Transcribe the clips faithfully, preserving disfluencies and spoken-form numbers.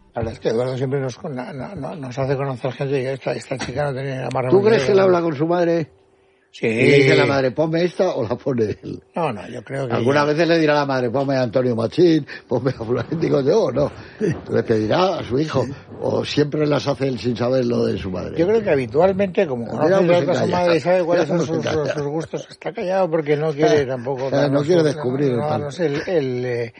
La verdad es que Eduardo siempre nos, no, no, nos hace conocer gente que esta, esta chica no tenía nada más. ¿Tú crees que él habla con su madre? Sí. Y le dice la madre, ponme esta o la pone él. No, no, yo creo que... Algunas ya... veces le dirá a la madre, ponme a Antonio Machín, ponme a fulano, digo yo, no. Le pedirá a su hijo, o siempre las hace él sin saber lo de su madre. Yo creo que habitualmente, como conoce a su madre y sabe cuáles son sus, sus, sus gustos, está callado porque no quiere tampoco... No, no quiere descubrir no, el no, no sé el, el, el,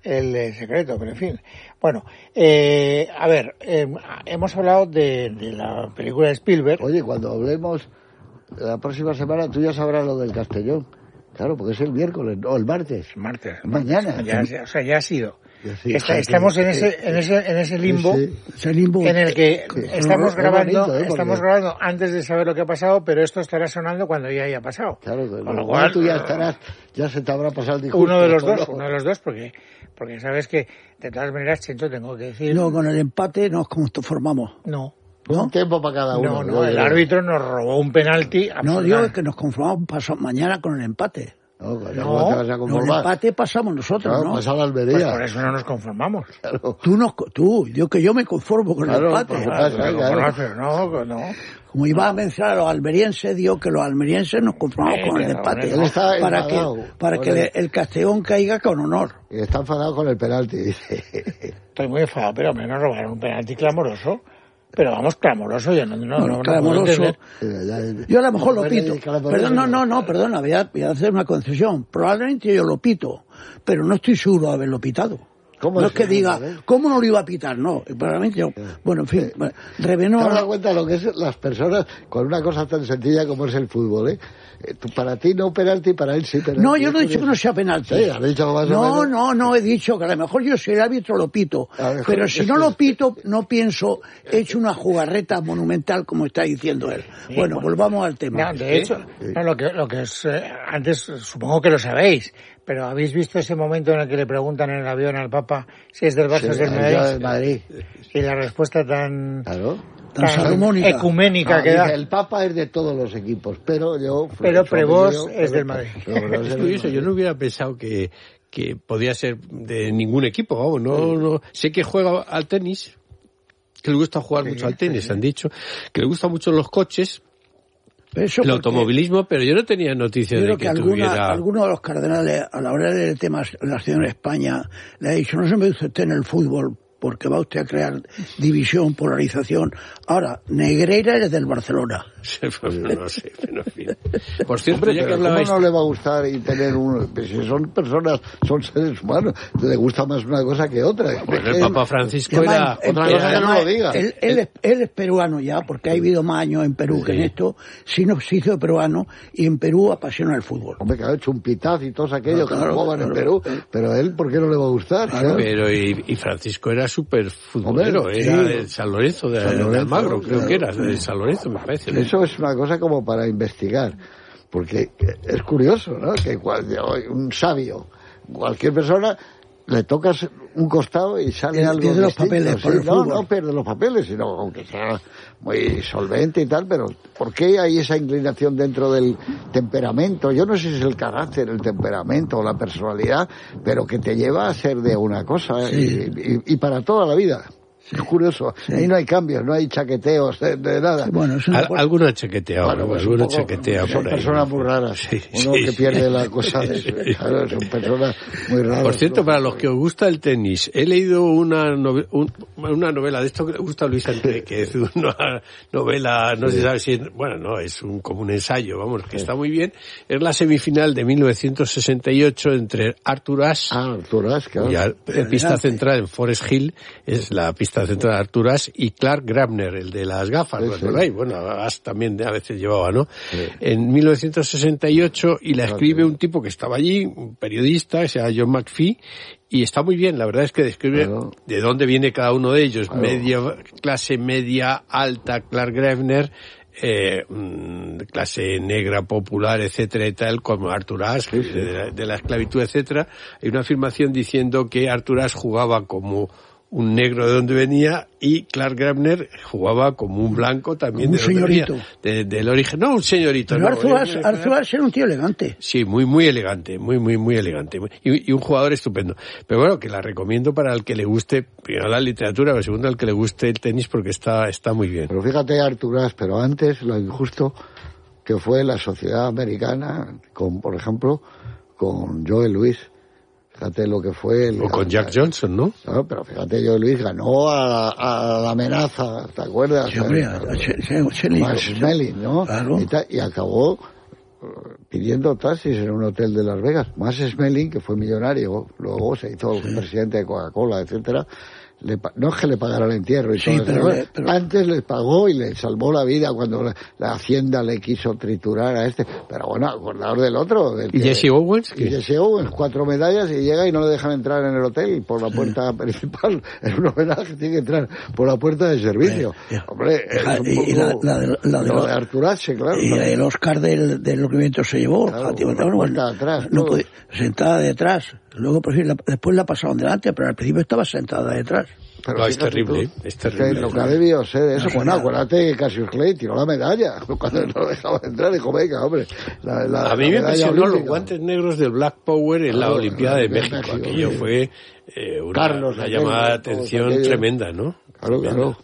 el secreto, pero en fin. Bueno, eh, a ver, eh, hemos hablado de, de la película de Spielberg. Oye, cuando hablemos... La próxima semana tú ya sabrás lo del Castellón. Claro, porque es el miércoles, o el martes. El martes. Mañana. Ya, ya, o sea, ya ha sido. Sí, Está, estamos en ese, en ese, en ese limbo, sí, ese limbo en el que sí, estamos grabando, bonito, ¿eh? estamos grabando antes de saber lo que ha pasado, pero esto estará sonando cuando ya haya pasado. Claro, con lo cual tú ya estarás, ya se te habrá pasado el discurso. Uno de los dos, uno de los dos, porque, porque sabes que, de todas maneras, Chento, tengo que decir... No, con el empate nos conformamos. No. ¿No? Un tiempo para cada uno. No, no, el árbitro nos robó un penalti. No, digo que nos conformamos paso, mañana con el empate. No, pues no, te vas a no, el empate pasamos nosotros, claro, ¿no? Pasa la Almería. Pues por eso no nos conformamos. Claro. Tú, no, tú, yo que yo me conformo con claro, el empate. Claro, claro, claro. Pero no, no. Como iba a mencionar a los almerienses, digo que los almerienses nos conformamos Eh, con el no, empate. Él está para enfadado, que, para que el... el, el Castellón caiga con honor. Y está enfadado con el penalti, dice. Estoy muy enfadado, pero me nos robaron un penalti clamoroso. Pero vamos, clamoroso, yo no, no, bueno, no, clamoroso. No yo a lo mejor lo pito. Perdón, no, no, no, perdona, voy a, voy a hacer una concesión. Probablemente yo lo pito, pero no estoy seguro de haberlo pitado. ¿Cómo no es es que eso, diga, ¿eh? ¿cómo no lo iba a pitar? No, probablemente yo. Bueno, en fin, ¿Te revenó. das cuenta de lo que es las personas con una cosa tan sencilla como es el fútbol, eh? Para ti no penalti, para él sí penalti. No, yo no he dicho que no sea penalti. Sí, has dicho más o no, menos. no, no he dicho que a lo mejor yo soy el árbitro lo pito. Pero si no lo pito, no pienso, he hecho una jugarreta monumental como está diciendo él. Sí, bueno, bueno, volvamos al tema. No, de hecho, sí. no, lo que, lo que es, eh, antes supongo que lo sabéis, pero ¿habéis visto ese momento en el que le preguntan en el avión al Papa si es del Barça o Sí, es del Madrid? del Madrid? Y la respuesta tan... Claro. Tan salomónica. Ecuménica No, que da. dice, el Papa es de todos los equipos, pero yo... Pero Prevós es del Madrid. Es curioso, yo no hubiera pensado que, que podía ser de ningún equipo, vamos, no, no. Sé que juega al tenis, que le gusta jugar sí, mucho al tenis, sí. han dicho, que le gustan mucho los coches, Eso el automovilismo, pero yo no tenía noticia yo de creo que, que alguna, tuviera... alguno de los cardenales, a la hora del tema nación de España, le ha dicho, no se me dice usted en el fútbol, porque va usted a crear división, polarización. Ahora, Negreira es del Barcelona. Pues no lo sé, pero en fin. Por cierto, Hombre, ya que pero ¿cómo hablabais... no le va a gustar y tener un... Pues si son personas, son seres humanos, le gusta más una cosa que otra. Bueno, el Papa Francisco Además, era... en- otra en- cosa que no además, lo diga. Él, él es, él es peruano ya, porque ha vivido más años en Perú Sí. que en esto. Sí, no, se hizo peruano, y en Perú apasiona el fútbol. Hombre, que ha hecho un pitaz y todos aquellos Claro, que jugaban claro. en Perú, pero él, ¿por qué no le va a gustar? Claro. Pero y, y Francisco era súper futbolero, Hombre, era sí. de San Lorenzo, de, San de Lorenzo, Almagro, creo claro. que era, de San Lorenzo me parece. ¿no? Eso es una cosa como para investigar, porque es curioso, ¿no? Que cual- un sabio, cualquier persona, le tocas un costado y sale Él algo pierde los distinto, papeles sí. por el No, fútbol. no pierde los papeles, sino aunque sea muy solvente y tal, pero ¿por qué hay esa inclinación dentro del temperamento? Yo no sé si es el carácter, el temperamento o la personalidad, pero que te lleva a ser de una cosa Sí. y, y- y para toda la vida. Es curioso, Sí. ahí no hay cambios, no hay chaqueteos de, de nada. Bueno, es una Al- cosa- alguno ha chaqueteado, Bueno, ¿no? pues alguno un poco- chaquetea son por ahí. personas muy raras. Sí, Uno sí, que sí. pierde la cosa de Sí, eso. sí. Claro, son personas muy raras. Por cierto, ¿no? para los que os gusta el tenis, he leído una, nove- un- una novela de esto que le gusta a Luis Enriquez, una novela, no se sabe si, es- bueno, no, es un, como un ensayo, vamos, que está muy bien. Es la semifinal de mil novecientos sesenta y ocho entre Arthur Ashe, Ah, Arturo Ashe, claro. ya, en pista central en Forest Hill, es la pista central de Arthur Ashe, y Clark Grabner, el de las gafas, Sí, ¿lo sí. recordáis? Bueno, Ashe también a veces llevaba, ¿no? En mil novecientos sesenta y ocho, y la escribe un tipo que estaba allí, un periodista, que se llama John McPhee, y está muy bien, la verdad es que describe Claro. de dónde viene cada uno de ellos, Claro. media, clase media, alta, Clark Grabner, eh, mm, clase negra, popular, etcétera y tal, como Arthur Ashe, Sí, sí. de, la, de la esclavitud, etcétera. Hay una afirmación diciendo que Arthur Ashe jugaba como un negro de donde venía, y Clark Gardner jugaba como un blanco también un de donde señorito. venía, de, del origen. No, un señorito. Pero no, Arthur Ashe era- Arthur Ashe era un tío elegante. Sí, muy, muy elegante, muy, muy, muy elegante. Y, y un jugador estupendo. Pero bueno, que la recomiendo para el que le guste, primero la literatura, pero segundo al que le guste el tenis, porque está, está muy bien. Pero fíjate, Arthur Ashe, pero antes lo injusto que fue la sociedad americana, con, por ejemplo, con Joe Louis. Fíjate lo que fue... El, O con Jack Johnson, ¿no? No, pero fíjate, Joe Louis ganó a la, a la amenaza, ¿te acuerdas? Sí, hombre, a- a- se- se- se le- Max Schmeling, ¿no? Claro. Y, ta- y acabó eh, pidiendo taxis en un hotel de Las Vegas. Max Schmeling, que fue millonario, luego se hizo presidente de Coca-Cola, etcétera. Le pa- no es que le pagara el entierro y Sí, todo pero eso, le- pero- antes le pagó y le salvó la vida cuando la, la Hacienda le quiso triturar a este. Pero bueno, acordaos del otro. Del ¿Y que- Jesse Owens? y ¿Qué? Jesse Owens, cuatro medallas, y llega y no le dejan entrar en el hotel por la puerta principal. En un homenaje tiene que entrar por la puerta de servicio. Eh, eh, Hombre, es ja, un y- poco... y la- la de- la de lo los- de Arthur Ashe, claro. Y ¿no? el Oscar del, del movimiento se llevó. Claro, Fátima, por la bueno, puerta de atrás, no todo. podía- sentada detrás. Luego por fin la- después la pasaron delante, pero al principio estaba sentada detrás. Pero No, es fíjate terrible, tú, es terrible. que lo que ha debido ser eso. No, Bueno, no. acuérdate que Cassius Clay tiró la medalla cuando no dejaba entrar. Dijo, venga, hombre. La, la, A mí la me medalla impresionó los olímpica. guantes negros del Black Power en la Claro, Olimpiada de en México. México, Aquello sí. fue eh, una, Carlos, una aquello, llamada de todos atención aquellos. tremenda, ¿no? Claro, Tremenda. claro.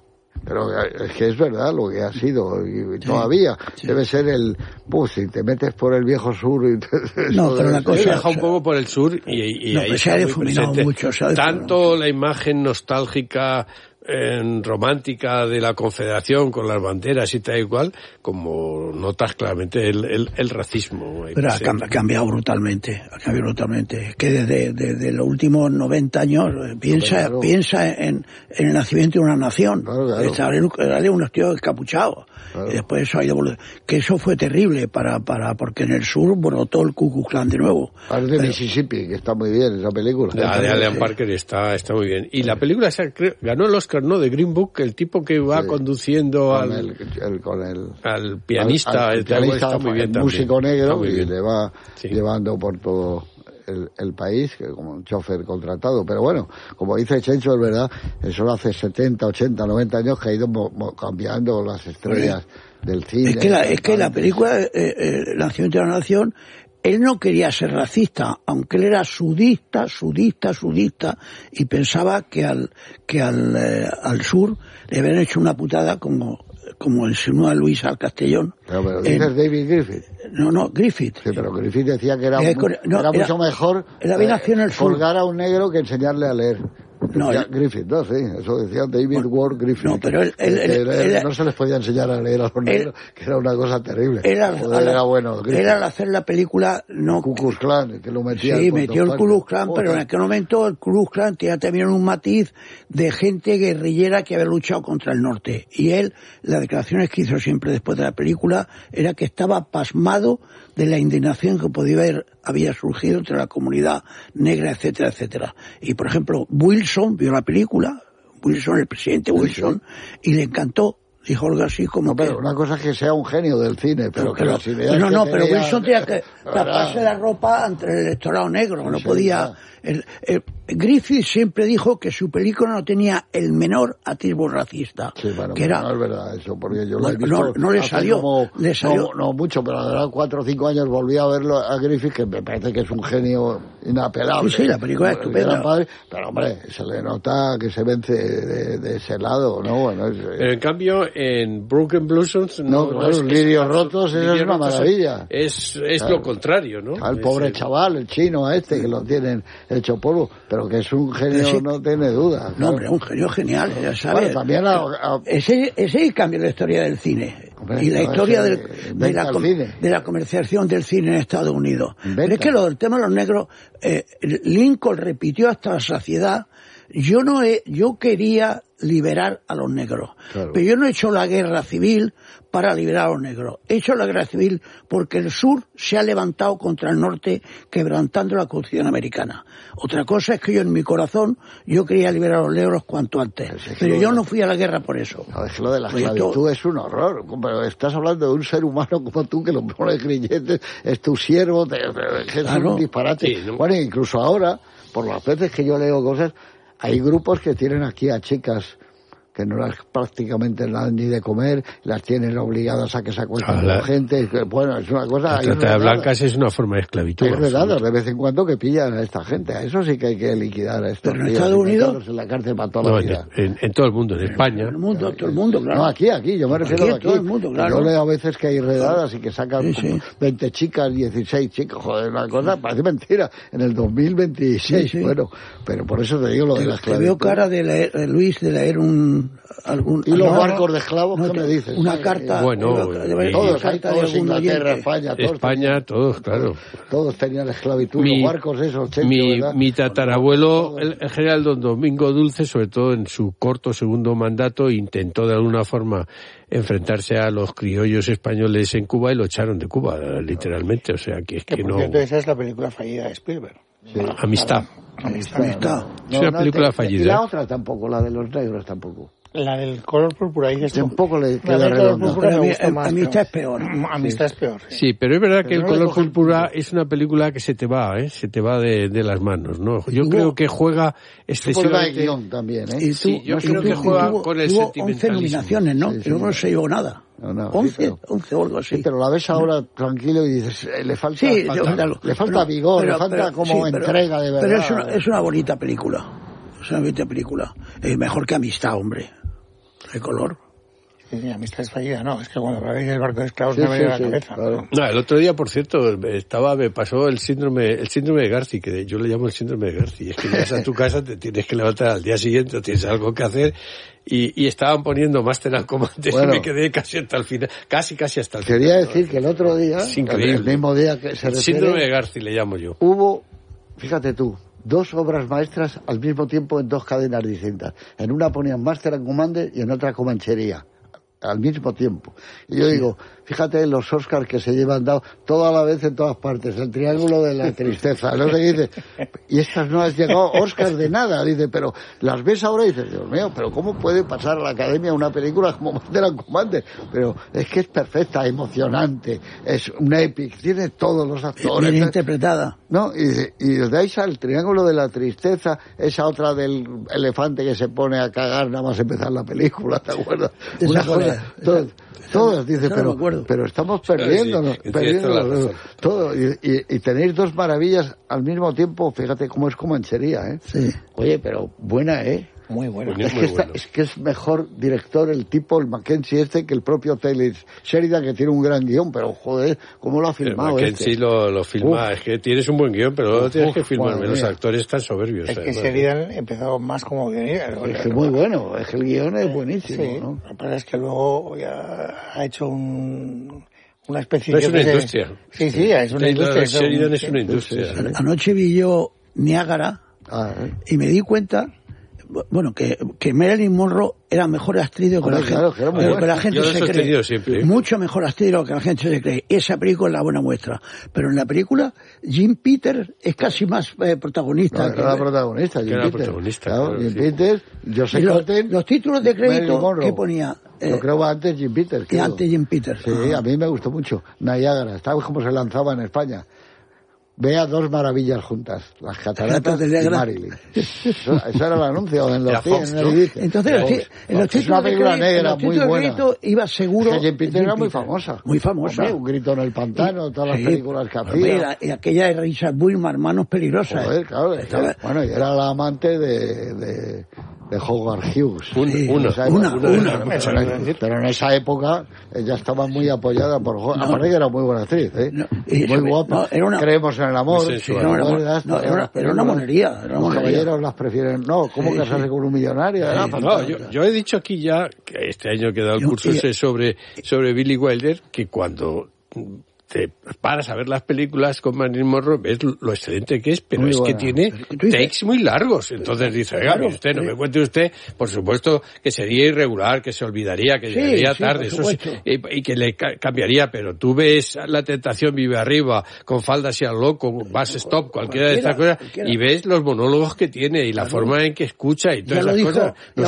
Pero es que es verdad lo que ha sido y, y todavía sí. debe ser el pues si te metes por el viejo sur y te, No, eso pero debe una ser- cosa- Se deja un poco por el sur y, y No, ahí pero se ha está muy difuminado presente. mucho, se ha difuminado Tanto la imagen nostálgica, eh, romántica de la Confederación con las banderas y tal y cual, como notas claramente el, el, el racismo. ahí Pero ha, presente. cam- ha cambiado brutalmente, ha cambiado brutalmente. Que desde, desde los últimos noventa años eh, piensa, Claro. piensa en, en el nacimiento de una nación. Claro, claro. Esta- Era de unos tíos encapuchados. Claro. Y después eso ha ido evolu- que eso fue terrible para, para, porque en el sur brotó el Ku Klux Klan de nuevo. Ah, es de Mississippi, que está muy bien esa película. La de Alan Sí. Parker está, está muy bien. Y la película esa, creo, ganó el Oscar, ¿no? De Green Book, el tipo que va Sí. conduciendo Con al, el, el- con el al pianista, al- al el pianista pianista, está muy bien el también. músico Está negro, muy y bien. le va Sí. llevando por todo el, el país, que como un chofer contratado. Pero bueno, como dice Chencho, es verdad, eso hace setenta, ochenta, noventa años que ha ido mo- mo- cambiando las estrellas del cine. Es que la, es que la película, eh, eh, El nacimiento de la nación, él no quería ser racista, aunque él era sudista, sudista, sudista, y pensaba que al, que al, eh, al sur le habían hecho una putada como, como insinúa Luis al Castellón. Pero, pero En- dices David Griffith. no, no, Griffith. Sí, pero Griffith decía que era, Eh, mu- con- no, era era- mucho mejor él había nacido en el sur. colgar a un negro que enseñarle a leer. No, Decía él- Griffith, no, sí, eso decía David Ward Griffith. no, pero él- él- Que él- él- él- no se les podía enseñar a leer a los negros, que era una cosa terrible. Él al, Joder, al- era bueno. Griffith. él al hacer la película no... Ku Klux Klan, que lo metía Sí, por metió el todas Ku Klux partes. Klan, Joder. pero en aquel momento el Ku Klux Klan tenía también un matiz de gente guerrillera que había luchado contra el norte. Y él, las declaraciones que hizo siempre después de la película, era que estaba pasmado de la indignación que podía haber, había surgido entre la comunidad negra, etcétera, etcétera. Y por ejemplo, Wilson vio la película, Wilson, el presidente Wilson, y le encantó. Dijo algo así como No, pero que... una cosa es que sea un genio del cine, pero que Pero- las ideas no, que no, pero tenía- Wilson tenía que Ahora, taparse la ropa ante el electorado negro, no Sí, podía... ya. El, el- Griffith siempre dijo que su película no tenía el menor atisbo racista, Sí, bueno, que era... no es verdad eso, porque yo lo No, he visto no, no le hace salió, como- le salió. No, no mucho, pero la verdad, cuatro o cinco años volví a verlo a Griffith, que me parece que es un genio inapelable. Sí, sí, la película es El estupenda. gran padre, pero hombre, se le nota que se vence de, de ese lado, ¿no? Bueno, es, Pero en cambio, en Broken Blossoms... No, claro, es- Lirios es- Rotos, eso Lirios es una Rotos maravilla. Es, es Claro. lo contrario, ¿no? al Es, pobre eh, chaval, el chino a este, que lo tienen hecho polvo, pero que es un genio, Sí. no tiene duda. No, claro. hombre, un genio genial, ya sabes. Bueno, también a- a- Ese, ese cambia la historia del cine. Hombre, y la no, historia ese del- de, inventa la, el com- cine. de la comercialización del cine en Estados Unidos. Inventa. Pero es que lo del tema de los negros, eh, Lincoln repitió hasta la saciedad, yo no he, yo quería liberar a los negros. Claro. Pero yo no he hecho la guerra civil para liberar a los negros. He hecho la guerra civil porque el sur se ha levantado contra el norte quebrantando la Constitución americana. Otra cosa es que yo en mi corazón yo quería liberar a los negros cuanto antes. Pero si es que Pero lo yo de- no fui a la guerra por eso. No, es que lo de la Oye, esclavitud tú- es un horror. Pero estás hablando de un ser humano como tú que lo pone grilletes, es tu siervo, te, te- es Claro. un disparate. Sí, ¿no? Bueno, incluso ahora, por las veces que yo leo cosas, hay grupos que tienen aquí a chicas que no las prácticamente dan ni de comer, las tienen obligadas a que se acuesten con gente, que, bueno, es una cosa... La trata de blancas es una forma de esclavitud. Hay redadas de vez en cuando que pillan a esta gente, a eso sí que hay que liquidar a estos. Pero en Estados Unidos... en la cárcel para toda no, la vida. En, en todo el mundo, en España. En el mundo, todo el mundo, claro. No, aquí, aquí, yo me refiero aquí, a aquí. todo el mundo, claro. Yo leo a veces que hay redadas y que sacan sí, sí. veinte chicas, dieciséis chicos, joder, una cosa, parece mentira, en el dos mil veintiséis, sí, sí. Bueno, pero por eso te digo lo de la esclavitud. Te veo cara de leer, Luis, de leer un... Algún, y los no, barcos de esclavos, no, ¿qué me dices? Una carta, bueno, de, de, de, todos, carta todos, de Inglaterra, España, todos, España, todos, claro. Todos tenían esclavitud, mi, los barcos esos, Chencho, mi, ¿verdad? mi tatarabuelo, el, el general don Domingo Dulce, sobre todo en su corto segundo mandato, intentó de alguna forma enfrentarse a los criollos españoles en Cuba y lo echaron de Cuba, literalmente, o sea, que es que, que por no... cierto, esa es la película fallida de Spielberg. Sí. Amistad. Amistad. Amistad. No, es una no, película te, fallida. Y la otra tampoco, la de los negros tampoco. La del color púrpura, dices tú. Tampoco le La queda del color redonda. púrpura me Pero gusta a mí- más. Amistad es peor. Amistad es peor. Sí. Sí, pero es verdad Pero que el no le color cogen púrpura punto. es una película que se te va, ¿eh? Se te va de, de las manos, ¿no? Yo Tuvo- creo que juega Porque hay excesivamente... guión también, ¿eh? Y tú, Sí, yo y creo tú- que juega tuvo- con el tuvo sentimentalismo. once nominaciones, ¿no? Sí, sí, y luego no sí. se llevó nada. No, no, once, sí, pero- once o algo así. Sí, pero la ves ahora tranquilo y dices, eh, le falta, Sí, falta- yo- le falta pero- vigor, pero- le falta pero- como sí, pero- entrega de verdad. Pero es una, es una bonita película. Es una bonita película. Eh, mejor que Amistad, hombre. De color. Sí, sí, Amistad es fallida, no. Es que cuando veis el barco de esclavos Sí, me viene sí, a la sí, cabeza. claro. No, el otro día, por cierto, estaba, me pasó el síndrome, el síndrome de Garci, que yo le llamo el síndrome de Garci. Es que llegas a tu casa, te tienes que levantar al día siguiente, tienes algo que hacer, y, y estaban poniendo Master and Commander Bueno. y me quedé casi hasta el final, casi, casi hasta el final. Quería decir que el otro día, Es increíble. el mismo día que se El síndrome de refiere, Garci le llamo yo. hubo, fíjate tú, dos obras maestras al mismo tiempo en dos cadenas distintas. En una ponían Master and Commander y en otra Comanchería. Al mismo tiempo. Y yo digo, fíjate los Oscars que se llevan dado toda la vez en todas partes, el triángulo de la tristeza, no sé qué dice, y estas no has llegado Oscars de nada, dice, pero las ves ahora y dices, Dios mío, pero ¿cómo puede pasar a la Academia una película como Master and Commander? Pero es que es perfecta, emocionante, es un epic, tiene todos los actores. Bien interpretada. No, y, dice, y desde ahí sale el triángulo de la tristeza, esa otra del elefante que se pone a cagar nada más empezar la película, ¿te acuerdas? Esa Una cuál cosa, es? todas, Esa- todas, dice, esa no me pero, acuerdo. pero estamos perdiéndonos, Sí, sí, tienes toda la perdiéndonos, razón. todo, y, y, y tenéis dos maravillas al mismo tiempo, fíjate cómo es Comanchería, ¿eh? Sí. Oye, pero buena, ¿eh? Muy bueno. Muy Es que, muy está- bueno. es que es mejor director el tipo, el Mackenzie este, que el propio Taylor Sheridan, que tiene un gran guión, pero joder, ¿cómo lo ha Pero filmado Mackenzie este? lo, lo filma, Uf. es que tienes un buen guión, pero luego Uf, tienes uf, que filmarme, madre los mía. actores están soberbios. Es que además, ¿eh? Sheridan empezó más como guionista. Es que muy bueno, es que el guión es buenísimo, Sí, ¿no? lo que pasa es que luego ya ha hecho un, una especie Pero es yo una qué sé. industria. Sí, sí, es una Taylor industria. eso- Sheridan es sí. una industria. Sí, sí, sí. Anoche vi yo Niágara Ah, ¿eh? y me di cuenta, bueno, que, que Marilyn Monroe era mejor actriz de lo que, Hombre, la, claro, gente, que era muy de lo que buena. la gente Yo lo he se sostenido cree. siempre. Mucho mejor actriz de lo que la gente se cree. Esa película es la buena muestra. Pero en la película, Jim Peters es casi más eh, protagonista. No, que- era la protagonista, Jim era la Peters. protagonista, Claro, claro, Jim sí. Peters, Joseph y los, Cotten, los títulos de Marilyn crédito Monroe. que ponía eh, Yo creo antes Jim Peters. que creo. antes Jim Peters. Sí, Ah. a mí me gustó mucho. Niágara, ¿sabes cómo se lanzaba en España? Vea dos maravillas juntas, las cataratas Cataratas del y Niágara. Marilyn. Eso, eso era el anuncio en los Era cines, Fox, en el ¿no? Ibiza. Entonces, los, Fox, ti- en los Fox. Es títulos una de película crédito, en negra los muy títulos de buena. crédito iba seguro. Es que Jim Peters Jim era muy Peters. famosa. Muy famosa. Hombre, un grito en el pantano, todas las Sí. películas que Hombre, hacía. la- y aquella de Richard Wilmar, Manos Peligrosas. Joder, claro. Estaba- Bueno, y era la amante de, de, de Howard Hughes. Un- Sí, una, En esa una, época- una. Pero, en- pero en esa época ella estaba muy apoyada por Howard. Aparte que era muy buena actriz, ¿eh? No, y muy sobre- guapa. no, era una- Creemos en el amor. Muy sensual. No, era, ¿no? mo- ¿Verdad? no, era, una, era una monería. Era una Los monería. caballeros las prefieren. No, ¿cómo Sí, casarse sí. con un millonario? Era Sí. No, fantástico. yo, yo he dicho aquí ya, que este año que he dado el Yo- curso y- ese sobre, sobre Billy Wilder, que cuando te paras a ver las películas con Marilyn Monroe, ves lo excelente que es, pero Muy es buena. que tiene Pero que tú dices- takes muy largos. Entonces dice, oiga, Claro, mire usted, no sí. me cuente usted, por supuesto, que sería irregular, que se olvidaría, que Sí, llegaría sí, tarde, por eso sí, supuesto. y, y que le ca- cambiaría, pero tú ves La Tentación vive arriba, con Faldas y al loco, Bus Stop, cualquiera de estas Cualquiera, cosas, cualquiera. y ves los monólogos que tiene y la Claro. forma en que escucha y Ya todas lo esas dijo, cosas. ya Noso- lo-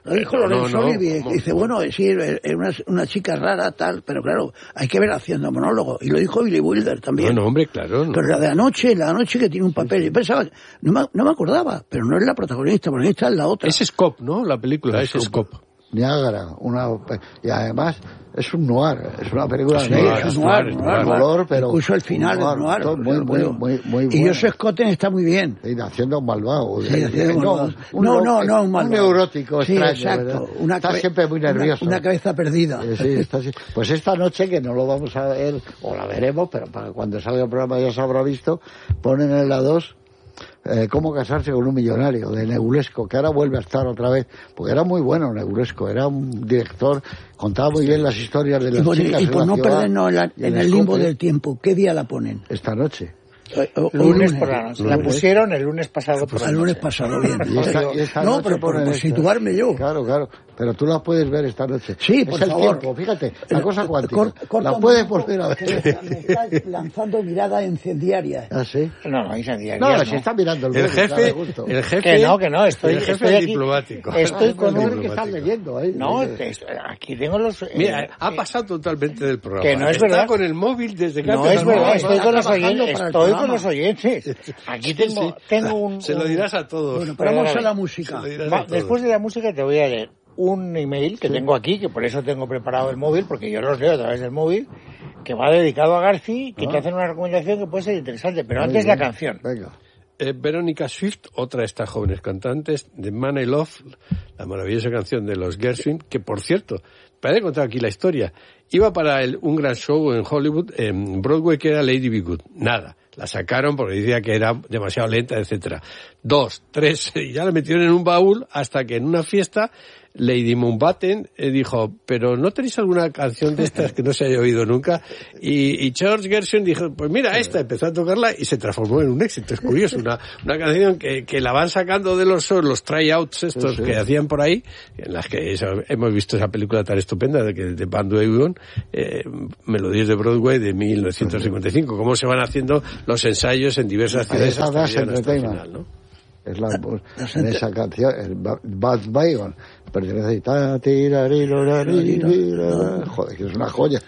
Lo dijo no, Lorenzo no, no, Olivier. ¿cómo? Dice, bueno, sí, es una, una chica rara, tal, pero claro, hay que ver haciendo monólogo. Y lo dijo Billy Wilder también. No, no, hombre, claro. No. Pero la de anoche, la de anoche que tiene un papel. Yo pensaba, no me, no me acordaba, pero no es la protagonista, la protagonista es la otra. Es Scope, ¿no? La película es Scope. Scope. Niágara, una, y además es un noir, es una película Es negra, noir, es es noir, noir, noir, noir. Color, pero incluso el final noir, es noir. todo muy, muy, muy, muy Y bueno. Joseph Cotten está muy bien. Sí, haciendo un malvado. Sí, haciendo un no, malvado. un No, loco, no, no, un malvado. Un neurótico Sí, extraño, exacto. ¿verdad? Una Está cabe- siempre muy nervioso. Una, una cabeza perdida. Eh, sí, está así. Pues esta noche, que no lo vamos a ver, o la veremos, pero para cuando salga el programa ya se habrá visto, ponen en la dos eh, Cómo casarse con un millonario, de Negulesco, que ahora vuelve a estar otra vez, porque era muy bueno Negulesco, era un director, contaba muy bien las historias de Y las por, chicas y en por la no ciudad perdernos en, la- y en el limbo Scope, del tiempo, ¿qué día la ponen? esta noche. O- o- Lunes o por la noche. La Lunes. pusieron el lunes pasado por la El lunes noche. pasado, bien. Y esta- y esta no, noche pero por, ponen por esta. situarme yo. Claro, claro. Pero tú la puedes ver esta noche. Sí, es por el favor. tiempo, fíjate, la cosa cuántica. Cor- corta la un puedes momento, volver a que me ver. está- me está lanzando miradas incendiarias. ¿Ah, sí? No, no, incendiarias, No, no. si está mirando el El móvil, está de jefe, gusto. el jefe... Que no, que no, estoy, el jefe estoy aquí. diplomático. Estoy con No, un... que estás leyendo ahí. No, Eh, te- aquí tengo los... eh, Mira, ha eh, pasado totalmente del programa. que no es Está verdad. con el móvil desde que ha No es empezado. verdad, no, estoy está con los trabajando oyentes, para el estoy con programa. los oyentes. Aquí tengo, Sí, sí. tengo un... Se lo un- dirás a todos. Bueno, pero vamos a Perdóname. la música. Se lo dirás Va, a todos. después de la música te voy a leer un email que tengo aquí, que por eso tengo preparado el móvil, porque yo los leo a través del móvil, que va dedicado a Garci, que Ah. te hacen una recomendación que puede ser interesante, pero muy antes bien. la canción. Venga. Eh, Verónica Swift, otra de estas jóvenes cantantes, de Man I Love, la maravillosa canción de los Gershwin, que por cierto, para contar aquí la historia, iba para el, un gran show en Hollywood, en Broadway, que era Lady Be Good. Nada, la sacaron porque decía que era demasiado lenta, etcétera. Dos, tres, y ya la metieron en un baúl hasta que en una fiesta Lady Mountbatten eh, dijo, pero ¿no tenéis alguna canción de estas que no se haya oído nunca? Y, y George Gershwin dijo, pues mira esta, empezó a tocarla y se transformó en un éxito. Es curioso, una, una canción que, que la van sacando de los, los tryouts estos Sí, sí. que hacían por ahí, en las que eso, hemos visto esa película tan estupenda de, que- de Bandwagon, eh, Melodías de Broadway de mil novecientos cincuenta y cinco, cómo se van haciendo los ensayos en diversas ciudades Esa hasta das llegar hasta el Entertainment. final, ¿no? Es la, pues, las en ente- esa canción, el Ba- Bad Byron, pertenece a ta, tirarilo, raririra. Joder, que es una joya.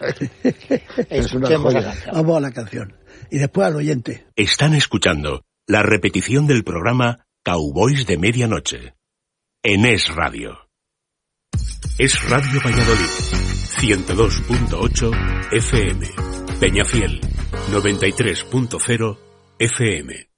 Es una Escuchemos la joya. canción. Vamos a la canción. Y después al oyente. Están escuchando la repetición del programa Cowboys de Medianoche en Es Radio. Es Radio Valladolid, ciento dos punto ocho F M, Peñafiel, noventa y tres punto cero F M.